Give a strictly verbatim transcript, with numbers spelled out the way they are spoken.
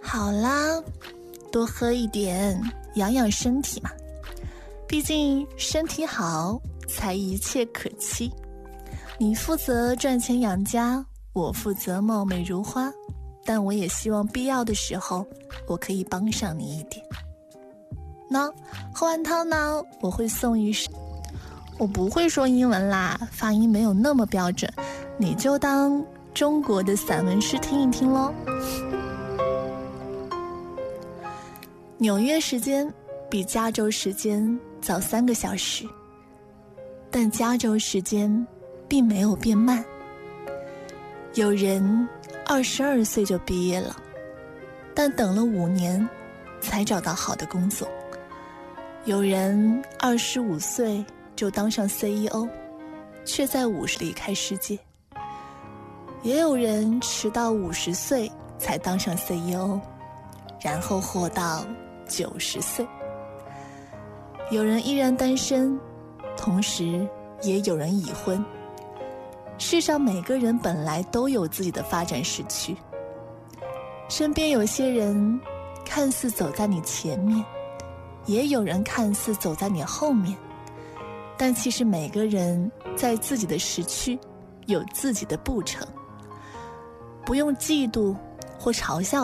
好啦，多喝一点，养养身体嘛。毕竟身体好，才一切可期。你负责赚钱养家，我负责貌美如花，但我也希望必要的时候，我可以帮上你一点。那喝完汤呢，我会送一首。我不会说英文啦，发音没有那么标准，你就当中国的散文诗听一听咯。纽约时间比加州时间早三个小时，但加州时间并没有变慢。有人二十二岁就毕业了，但等了五年才找到好的工作。有人二十五岁就当上 C E O， 却在五十离开世界。也有人迟到五十岁才当上 C E O， 然后活到九十岁。有人依然单身，同时也有人已婚。世上每个人本来都有自己的发展时区，身边有些人看似走在你前面，也有人看似走在你后面，但其实每个人在自己的时区有自己的步程。不用嫉妒或嘲笑